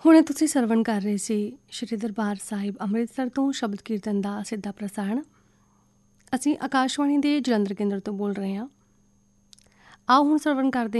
ਹੁਣੇ ਤੁਸੀਂ ਸਰਵਣ ਕਰ ਰਹੇ ਸੀ ਸ਼੍ਰੀ ਦਰਬਾਰ ਸਾਹਿਬ ਅੰਮ੍ਰਿਤਸਰ ਤੋਂ ਸ਼ਬਦ ਕੀਰਤਨ ਦਾ ਸਿੱਧਾ ਪ੍ਰਸਾਰਣ। ਅਸੀਂ ਆਕਾਸ਼ਵਾਣੀ ਦੇ ਜਲੰਧਰ ਕੇਂਦਰ ਤੋਂ ਬੋਲ ਰਹੇ ਹਾਂ। ਆਓ ਹੁਣ ਸਰਵਣ ਕਰਦੇ